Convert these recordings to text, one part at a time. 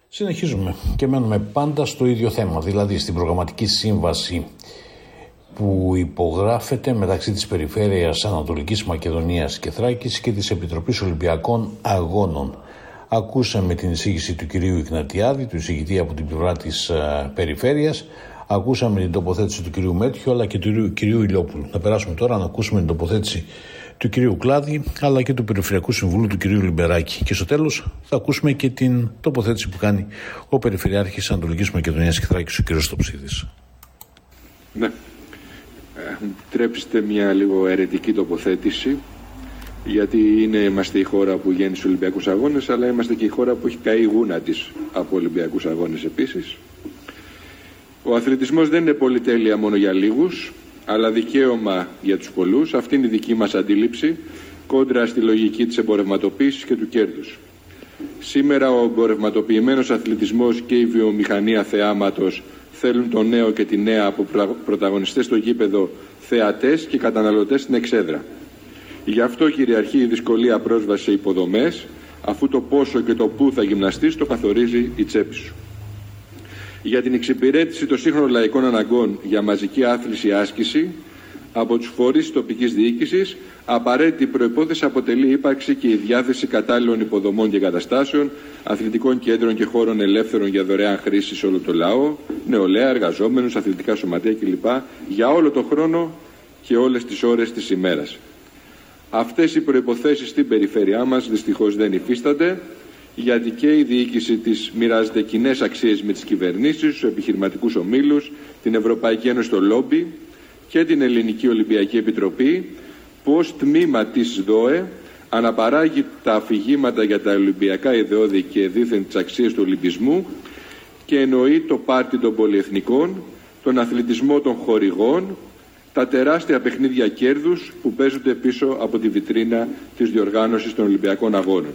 Συνεχίζουμε και μένουμε πάντα στο ίδιο θέμα, δηλαδή στην προγραμματική σύμβαση που υπογράφεται μεταξύ της Περιφέρειας Ανατολικής Μακεδονίας και Θράκης και της Επιτροπής Ολυμπιακών Αγώνων. Ακούσαμε την εισήγηση του κυρίου Ιγνατιάδη, του εισηγητή από την πλευρά της Περιφέρειας. Ακούσαμε την τοποθέτηση του κυρίου Μέτιου αλλά και του κυρίου Ηλιόπουλου. Θα περάσουμε τώρα να ακούσουμε την τοποθέτηση του κυρίου Κλάδη αλλά και του Περιφερειακού Συμβούλου του κυρίου Λιμπεράκη. Και στο τέλος θα ακούσουμε και την τοποθέτηση που κάνει ο Περιφερειάρχης Ανατολικής Μακεδονίας και Θράκης, ο κύριος Στοψίδης. Ναι. Επιτρέψτε μια λίγο αιρετική τοποθέτηση, γιατί είμαστε η χώρα που γέννησε στους Ολυμπιακούς Αγώνες, αλλά είμαστε και η χώρα που έχει καεί η γούνα της από Ολυμπιακούς Αγώνες επίσης. Ο αθλητισμός δεν είναι πολυτέλεια μόνο για λίγους, αλλά δικαίωμα για τους πολλούς. Αυτή είναι η δική μας αντίληψη, κόντρα στη λογική της εμπορευματοποίησης και του κέρδους. Σήμερα ο εμπορευματοποιημένος αθλητισμός και η βιομηχανία θεάματος θέλουν τον νέο και τη νέα από πρωταγωνιστές στο γήπεδο, θεατές και καταναλωτές στην εξέδρα. Γι' αυτό κυριαρχεί η δυσκολία πρόσβαση σε υποδομές, αφού το πόσο και το πού θα γυμναστείς το καθορίζει η τσέπη σου. Για την εξυπηρέτηση των σύγχρονων λαϊκών αναγκών για μαζική άθληση άσκηση από τους φορείς της τοπικής διοίκησης, απαραίτητη προϋπόθεση αποτελεί ύπαρξη και η διάθεση κατάλληλων υποδομών και εγκαταστάσεων, αθλητικών κέντρων και χώρων ελεύθερων για δωρεάν χρήση σε όλο το λαό, νεολαία, εργαζόμενους, αθλητικά σωματεία κλπ. Για όλο το χρόνο και όλες τις ώρες της ημέρας. Αυτές οι προϋποθέσεις στην περιφέρειά μας δυστυχώς δεν υφίστανται, γιατί και η διοίκηση της μοιράζεται κοινές αξίες με τις κυβερνήσεις, τους επιχειρηματικούς ομίλους, την Ευρωπαϊκή Ένωση, το λόμπι και την Ελληνική Ολυμπιακή Επιτροπή, που ως τμήμα της ΔΟΕ αναπαράγει τα αφηγήματα για τα Ολυμπιακά ιδεώδη και δήθεν τις αξίες του Ολυμπισμού και εννοεί το πάρτι των πολυεθνικών, τον αθλητισμό των χορηγών, τα τεράστια παιχνίδια κέρδους που παίζονται πίσω από τη βιτρίνα της διοργάνωσης των Ολυμπιακών Αγώνων.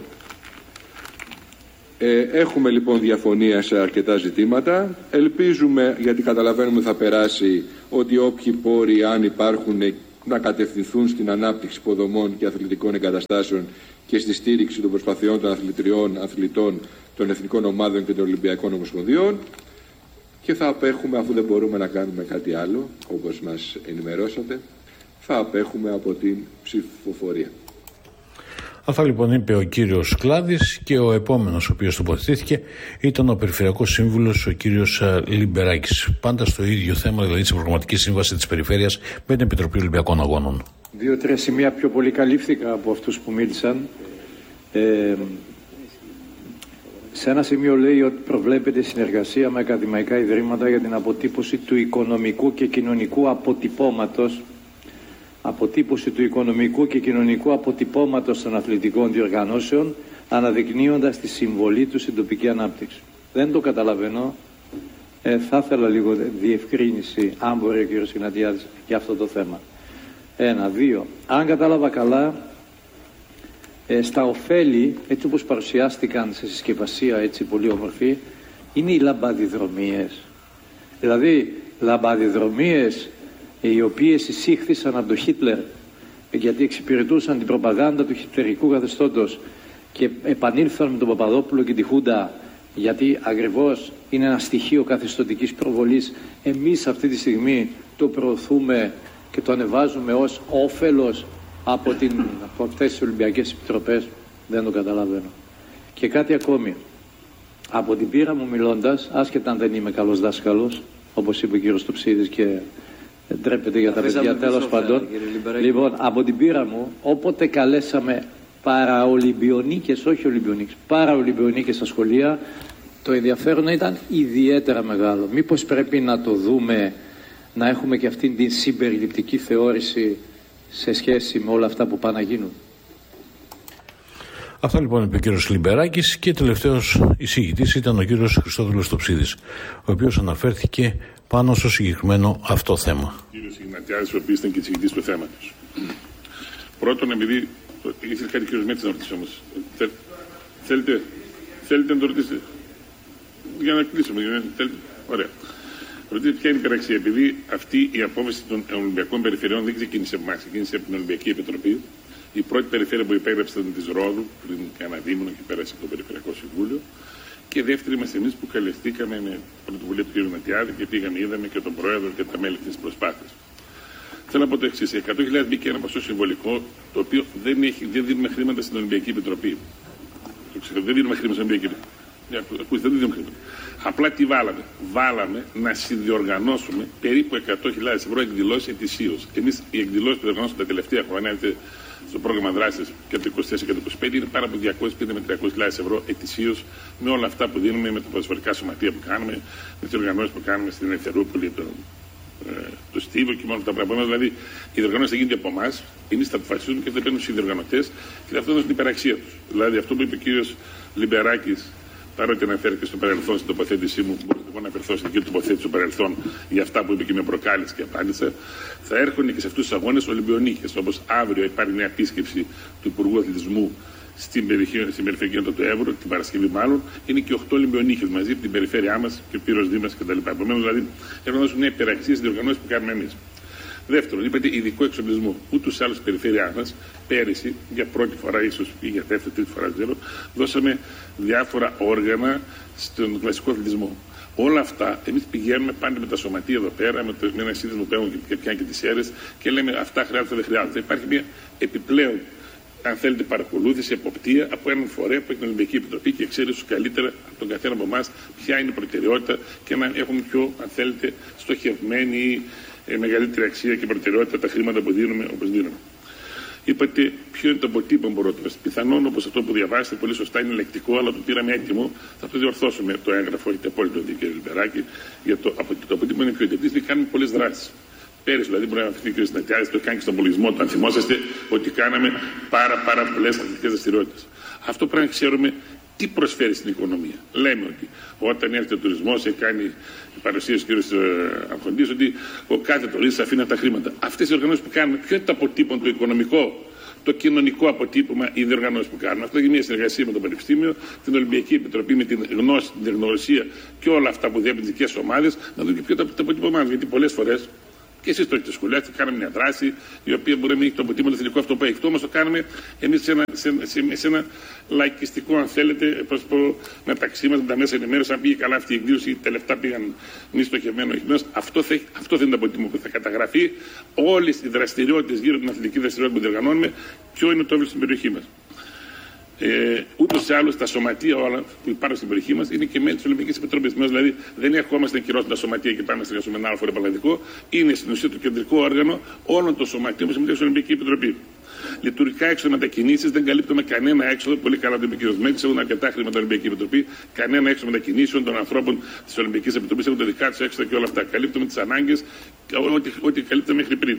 Έχουμε λοιπόν διαφωνία σε αρκετά ζητήματα. Ελπίζουμε, γιατί καταλαβαίνουμε θα περάσει, ότι όποιοι πόροι, αν υπάρχουν, να κατευθυνθούν στην ανάπτυξη υποδομών και αθλητικών εγκαταστάσεων και στη στήριξη των προσπαθειών των αθλητών, των εθνικών ομάδων και των Ολυμπιακών Ομοσπονδιών, και θα απέχουμε, αφού δεν μπορούμε να κάνουμε κάτι άλλο, όπως μας ενημερώσατε, θα απέχουμε από την ψηφοφορία. Αυτά λοιπόν είπε ο κύριος Κλάδης, και ο επόμενος ο οποίος τοποθετήθηκε ήταν ο Περιφερειακός Σύμβουλος, ο κύριος Λιμπεράκης. Πάντα στο ίδιο θέμα, δηλαδή στην προγραμματική σύμβαση της Περιφέρειας με την Επιτροπή Ολυμπιακών Αγώνων. 2-3 σημεία πιο πολύ καλύφθηκα από αυτούς που μίλησαν. Σε ένα σημείο λέει ότι προβλέπεται συνεργασία με ακαδημαϊκά ιδρύματα για την αποτύπωση του οικονομικού και κοινωνικού αποτυπώματος. Αποτύπωση του οικονομικού και κοινωνικού αποτυπώματος των αθλητικών διοργανώσεων, αναδεικνύοντας τη συμβολή του στην τοπική ανάπτυξη. Δεν το καταλαβαίνω. Θα ήθελα λίγο διευκρίνηση, αν μπορεί ο κ. Ιγνατιάδης, για αυτό το θέμα. 1, 2. Αν κατάλαβα καλά, στα ωφέλη, έτσι όπως παρουσιάστηκαν σε συσκευασία, έτσι πολύ όμορφη, είναι οι λαμπαδιδρομίες. Δηλαδή, λαμπαδιδρομίες οι οποίες εισήχθησαν από τον Χίτλερ γιατί εξυπηρετούσαν την προπαγάνδα του χιτλερικού καθεστώτος και επανήλθαν με τον Παπαδόπουλο και τη Χούντα, γιατί ακριβώς είναι ένα στοιχείο καθεστωτικής προβολής. Εμείς αυτή τη στιγμή το προωθούμε και το ανεβάζουμε ως όφελος από αυτές τις Ολυμπιακές Επιτροπές. Δεν το καταλαβαίνω. Και κάτι ακόμη. Από την πείρα μου μιλώντας, άσχετα αν δεν είμαι καλός δάσκαλος, όπως είπε ο κύριος Στοψίδης και ντρέπεται για τα παιδιά, τέλος πάντων. Λοιπόν, από την πείρα μου, όποτε καλέσαμε παραολυμπιονίκες, όχι ολυμπιονίκες, παραολυμπιονίκες στα σχολεία, το ενδιαφέρον ήταν ιδιαίτερα μεγάλο. Μήπως πρέπει να το δούμε, να έχουμε και αυτήν την συμπεριληπτική θεώρηση σε σχέση με όλα αυτά που πάνε να γίνουν. Αυτά λοιπόν είπε ο κύριος Λιμπεράκης, και τελευταίος εισηγητής ήταν ο κύριος Χριστόδουλος Στοψίδης, ο οποίος αναφέρθηκε πάνω στο συγκεκριμένο αυτό θέμα. Κύριος Ιγνατιάδης, ο οποίος ήταν και εισηγητής του θέματος. Πρώτον, επειδή ήθελε κάτι ο κύριος Μέτης να ρωτήσει όμως. Θέλετε να το ρωτήσετε? Για να κλείσουμε. Θέλετε. Ωραία. Ρωτήσετε ποια είναι η υπεραξία. Επειδή αυτή η απόφαση των Ολυμπιακών Περιφερειών δεν ξεκίνησε από εμάς, ξεκίνησε από την Ολυμπιακή Επιτροπή. Η πρώτη περιφέρεια που υπέγραψε ήταν της Ρόδου πριν κάνα δίμηνο και πέρασε από το Περιφερειακό Συμβούλιο. Και δεύτεροι είμαστε εμείς που καλεστήκαμε με πρωτοβουλία του κ. Νατιάδη και πήγαμε, είδαμε και τον Πρόεδρο και τα μέλη της προσπάθειας. Θέλω να πω το εξής: 100.000 μπήκε ένα ποσό συμβολικό, το οποίο δεν δίνουμε χρήματα στην Ολυμπιακή Επιτροπή. Δεν δίνουμε χρήματα στην Ολυμπιακή Επιτροπή. Δεν δίνουμε χρήματα. Απλά τι βάλαμε? Βάλαμε να συνδιοργανώσουμε περίπου 100.000 ευρώ εκδηλώσεις ετησίως. Εμείς οι εκδηλώσεις που διοργανώσαμε τα τελευταία χρόνια, στο πρόγραμμα δράσης και το 24 και το 25, είναι πάνω από 250 με 300.000 ευρώ ετησίως, με όλα αυτά που δίνουμε, με τα ποδοσφαιρικά σωματεία που κάνουμε, με τις οργανώσεις που κάνουμε στην Ελευθερούπολη, το Στίβο και μόνο αυτά τα πράγματα. Δηλαδή, οι διοργανώσεις θα γίνονται από εμάς, εμείς θα αποφασίσουμε και θα παίρνουν στους διοργανωτές και αυτό είναι την υπεραξία τους. Δηλαδή, αυτό που είπε ο κύριος Λιμπεράκης, παρότι αναφέρθηκε στο παρελθόν στην τοποθέτησή μου, μπορείτε εγώ να αφαιρθώ στην δική τοποθέτηση στο παρελθόν για αυτά που είπε και με προκάλεσε και απάντησα, θα έρχονται και σε αυτούς τους αγώνες Ολυμπιονίκες. Όπως αύριο υπάρχει μια επίσκεψη του Υπουργού Αθλητισμού στην περιφερειακή ενότητα του Εύρου, την Παρασκευή μάλλον, είναι και 8 Ολυμπιονίκες μαζί από την περιφέρειά μας και ο Πύρος Δήμας κτλ. Επομένως, δηλαδή, θέλω να δώσουμε μια υπεραξία στις διοργανώσεις που κάνουμε εμείς. Δεύτερον, είπατε ειδικό εξοπλισμό. Ούτως ή άλλως στην περιφέρειά μας, πέρυσι, για πρώτη φορά ίσως ή για δεύτερη, τρίτη φορά, ξέρω, δώσαμε διάφορα όργανα στον κλασικό αθλητισμό. Όλα αυτά, εμείς πηγαίνουμε πάντα με τα σωματεία εδώ πέρα, με ένα σύνδεσμο που έχουν και πιάνει και τις αίρες και λέμε αυτά χρειάζεται, δεν χρειάζεται. Υπάρχει μια επιπλέον, αν θέλετε, παρακολούθηση, εποπτεία από έναν φορέα που έχει την Ολυμπιακή Επιτροπή και ξέρει ίσως καλύτερα από τον καθένα από εμάς ποια είναι η προτεραιότητα και να έχουμε πιο, αν θέλετε, στοχευμένη μεγαλύτερη αξία και προτεραιότητα τα χρήματα που δίνουμε όπως δίνουμε. Είπατε ποιο είναι το αποτύπωμα πρότυπο. Πιθανόν όπως αυτό που διαβάσετε πολύ σωστά είναι λεκτικό, αλλά το πήραμε έτοιμο. Θα το διορθώσουμε το έγγραφο, έχετε απόλυτο δίκιο, κ. Λιμπεράκη. Για το αποτύπωμα είναι πιο εντυπωσιακό, γιατί κάνουμε πολλές δράσεις. Πέρυσι, δηλαδή, μπορεί να αφηθεί ο κ. Συνατιάδης, το κάνει και στον πολιτισμό του. Αν θυμόσαστε ότι κάναμε πάρα πολλές αθλητικές δραστηριότητες. Αυτό πρέπει να ξέρουμε τι προσφέρει στην οικονομία. Λέμε ότι όταν έρθει ο τουρισμός, έχει κάνει παρουσίαση ο κ. Αρχοντής, ότι ο κάθε τουρίστας αφήνει τα χρήματα. Αυτές οι οργανώσεις που κάνουμε, ποιο είναι το αποτύπωμα, το οικονομικό, το κοινωνικό αποτύπωμα, οι διοργανώσεις που κάνουμε? Αυτό έχει μια συνεργασία με το Πανεπιστήμιο, την Ολυμπιακή Επιτροπή, με την γνώση, την τεχνογνωσία και όλα αυτά που διέπουν τις δικές ομάδες, να δούμε και ποιο είναι το αποτύπωμά μας. Γιατί πολλές φορές. Και εσείς το έχετε σχολιάσει, κάναμε μια δράση η οποία μπορεί να μην έχει το αποτύπωμα θετικό αυτό που έχει. Όμως το κάνουμε εμείς σε ένα λαϊκιστικό, αν θέλετε, μεταξύ μας, με τα μέσα ενημέρωση. Αν πήγε καλά αυτή η εκδήλωση, τα λεφτά πήγαν μη στοχευμένο. Αυτό θα είναι το αποτύπωμα που θα καταγραφεί όλες οι δραστηριότητες γύρω από την αθλητική δραστηριότητα που διοργανώνουμε, ποιο είναι το όφελος στην περιοχή μας. Ούτως ή άλλως τα σωματεία όλα που υπάρχουν στην περιοχή μας είναι και μέλη της Ολυμπιακής Επιτροπής. Δηλαδή δεν ερχόμαστε να κυρώσουμε τα σωματεία και πάμε να συνεργαστούμε ένα άλλο φορέα παλλαδικό. Είναι στην ουσία το κεντρικό όργανο όλων των σωματείων που συμμετέχουν στην Ολυμπιακή Επιτροπή. Λειτουργικά έξοδα μετακινήσεις, δεν καλύπτουμε κανένα έξοδο. Πολύ καλά το είπε ο κ. Μέγκης, έχουν αρκετά χρήματα η Ολυμπιακή Επιτροπή. Κανένα έξοδο μετακινήσεων των ανθρώπων της Ολυμπιακής Επιτροπής, έχουν τα δικά τους έξοδα και όλα αυτά. Καλύπτουμε τις ανάγκες, ό,τι καλύπτουμε μέχρι πριν.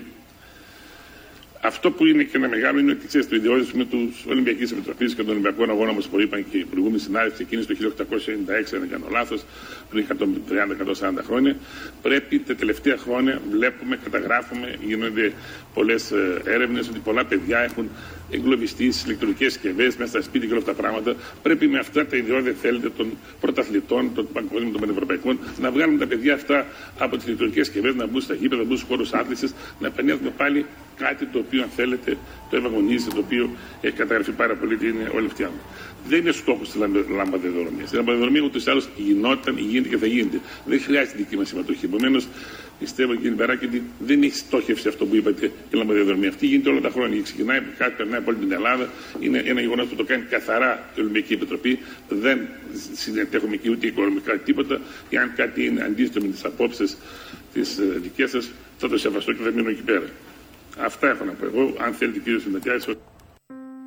Αυτό που είναι και ένα μεγάλο είναι ότι ξέρετε, το ιδιώδης με τους Ολυμπιακής Επιτροπής και των Ολυμπιακών Αγώνων, όπως είπαν και οι προηγούμενοι συνάδελφοι, ξεκίνησε το 1896, αν δεν κάνω λάθος, πριν 130-140 χρόνια. Πρέπει τα τελευταία χρόνια βλέπουμε, καταγράφουμε, γίνονται πολλές έρευνες ότι πολλά παιδιά έχουν εγκλωβιστεί στις ηλεκτρονικές συσκευές, μέσα στα σπίτια και όλα αυτά τα πράγματα. Πρέπει με αυτά τα ιδιώδη, θέλετε, των πρωταθλητών, των παγκόσμιων, των πανευρωπαϊκών, να βγάλουμε τα παιδιά αυτά από τις ηλεκτρονικές συσκευές, να μπουν στα γήπεδα, να μπουν στους χώρους άθλησης, να επανέλθουμε πάλι κάτι το οποίο, αν θέλετε, το ευαγωνίζει, το οποίο έχει καταγραφεί πάρα πολύ ότι είναι όλη αυτή. Δεν είναι στόχος της λαμπαδιδρομίας. Η λαμπαδιδρομία ούτως ή άλλως γινόταν, γίνεται και θα γίνεται. Δεν χρειάζεται δική μας συμμετοχή. Επομένως, πιστεύω, κύριε Λιμπεράκη, ότι δεν έχει στόχευση αυτό που είπατε η λαμπαδιδρομία. Αυτή γίνεται όλα τα χρόνια και ξεκινάει, κάτι περνάει από όλη την Ελλάδα. Είναι ένα γεγονός που το κάνει καθαρά η Ολυμπιακή Επιτροπή. Δεν συμμετέχουμε εκεί ούτε οικονομικά τίποτα. Εάν κάτι είναι αντίθετο με τις απόψεις τις δικές σας, θα το σεβαστώ και θα μείνω εκεί πέρα. Αυτά έχω να πω εγώ. Αν θέλετε, κύριε Συνατιάδη.